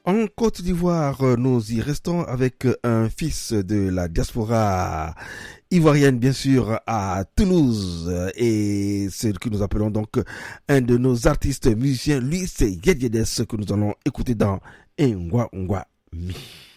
En Côte d'Ivoire, nous y restons avec un fils de la diaspora ivoirienne, bien sûr, à Toulouse. Et c'est ce que nous appelons donc un de nos artistes musiciens. Lui, c'est Yediedes que nous allons écouter dans Ngwa Ngwa Mi.